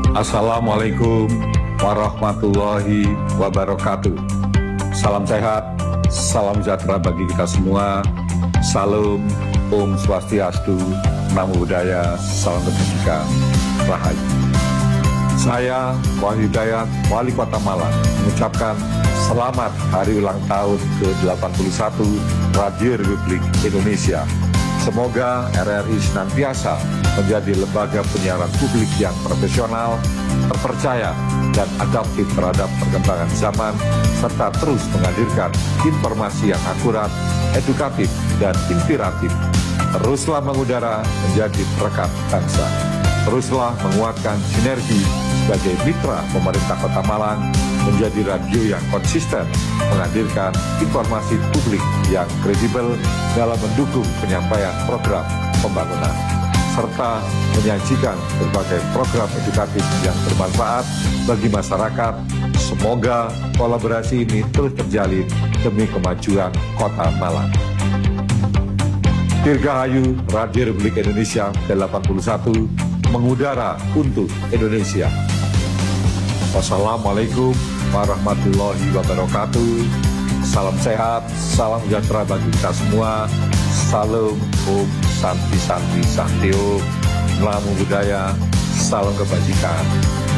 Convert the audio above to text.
Assalamualaikum warahmatullahi wabarakatuh. Salam sehat, salam sejahtera bagi kita semua. Salam, Om Swastiastu, Namo Buddhaya, salam kebajikan, Rahayu. Saya Wahyu Hidayat, Wali Kota Malang, mengucapkan selamat hari ulang tahun ke-81 Radio Republik Indonesia. Semoga RRI senantiasa menjadi lembaga penyiaran publik yang profesional, terpercaya, dan adaptif terhadap perkembangan zaman, serta terus menghadirkan informasi yang akurat, edukatif, dan inspiratif. Teruslah mengudara menjadi perekat bangsa. Teruslah menguatkan sinergi sebagai mitra pemerintah Kota Malang, menjadi radio yang konsisten menghadirkan informasi publik yang kredibel dalam mendukung penyampaian program pembangunan, serta menyajikan berbagai program edukatif yang bermanfaat bagi masyarakat. Semoga kolaborasi ini terus terjalin demi kemajuan Kota Malang. Dirgahayu Radio Republik Indonesia ke-81 mengudara untuk Indonesia. Wassalamualaikum warahmatullahi wabarakatuh. Salam sehat, salam sejahtera bagi kita semua. Salam Om Santi Santi Santi Om. Namo Buddhaya, salam kebajikan.